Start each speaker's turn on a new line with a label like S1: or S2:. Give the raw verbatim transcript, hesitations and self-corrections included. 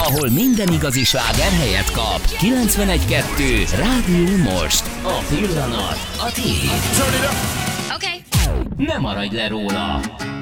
S1: ahol minden igazi sláger helyet kap. kilencvenegy kettő Rádió Most. A pillanat a tiéd.
S2: Okay.
S1: Ne maradj le róla.